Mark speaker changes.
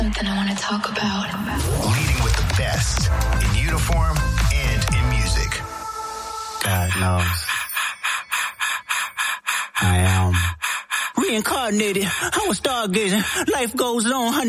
Speaker 1: Something I want to talk about.
Speaker 2: Leading with the best in uniform and in music.
Speaker 3: God knows. I am reincarnated. I was stargazing. Life goes on, honey.